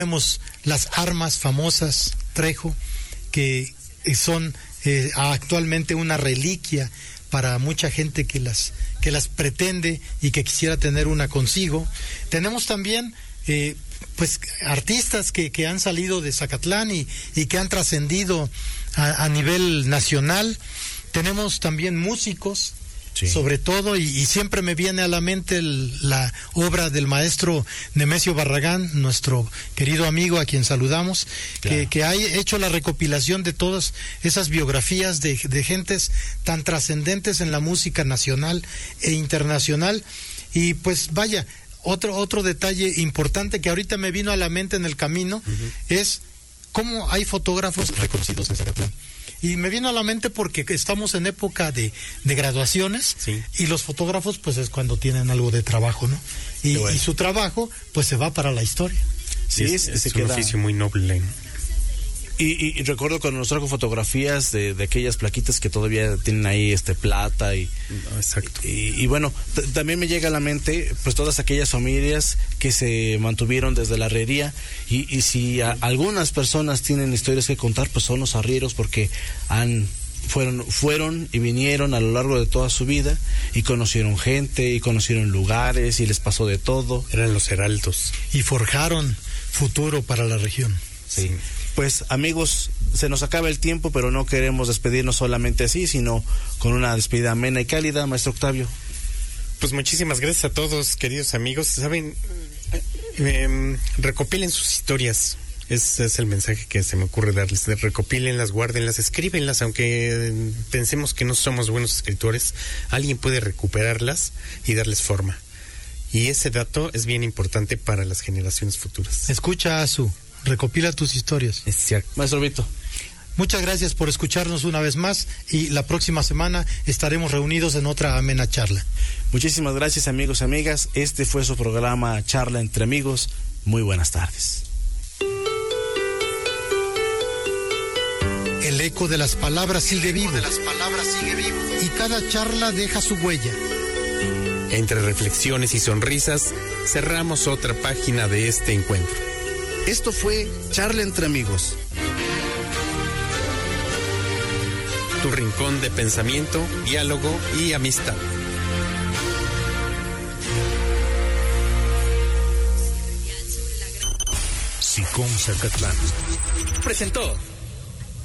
Tenemos las armas famosas Trejo, que son actualmente una reliquia para mucha gente que las pretende y que quisiera tener una consigo. Tenemos también pues artistas que han salido de Zacatlán y que han trascendido a nivel nacional. Tenemos también músicos. Sí. Sobre todo, y siempre me viene a la mente la obra del maestro Nemesio Barragán, nuestro querido amigo a quien saludamos, claro, que ha hecho la recopilación de todas esas biografías de gentes tan trascendentes en la música nacional e internacional. Y pues vaya, otro detalle importante que ahorita me vino a la mente en el camino, es cómo hay fotógrafos reconocidos en Zacatlán. Y me vino a la mente porque estamos en época de graduaciones, sí, y los fotógrafos pues es cuando tienen algo de trabajo, ¿no? Y su trabajo pues se va para la historia. Sí, es un oficio muy noble. Y recuerdo cuando nos trajo fotografías de aquellas plaquitas que todavía tienen ahí plata exacto. Y bueno, también me llega a la mente pues todas aquellas familias que se mantuvieron desde la herrería y si algunas personas tienen historias que contar, pues son los arrieros, porque fueron y vinieron a lo largo de toda su vida y conocieron gente y conocieron lugares y les pasó de todo. Eran los heraldos y forjaron futuro para la región. Sí. Pues amigos, se nos acaba el tiempo, pero no queremos despedirnos solamente así, sino con una despedida amena y cálida. Maestro Octavio. Pues muchísimas gracias a todos, queridos amigos. Saben, recopilen sus historias. Ese es el mensaje que se me ocurre darles. Recopílenlas, guárdenlas, escríbenlas, aunque pensemos que no somos buenos escritores, alguien puede recuperarlas y darles forma. Y ese dato es bien importante para las generaciones futuras. Escucha, Azu. Recopila tus historias. Es cierto. Maestro Vito. Muchas gracias por escucharnos una vez más y la próxima semana estaremos reunidos en otra amena charla. Muchísimas gracias, amigos y amigas. Este fue su programa Charla entre Amigos. Muy buenas tardes. El eco de las palabras sigue vivo. Y cada charla deja su huella. Entre reflexiones y sonrisas, cerramos otra página de este encuentro. Esto fue Charla entre Amigos. Tu rincón de pensamiento, diálogo y amistad. SICOM Zacatlán presentó